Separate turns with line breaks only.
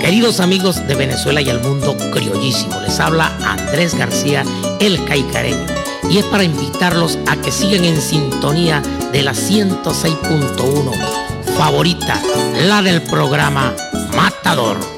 Queridos amigos de Venezuela y el mundo criollísimo, les habla Andrés García, el Caicareño, y es para invitarlos a que sigan en sintonía de la 106.1 favorita, la del programa Matador.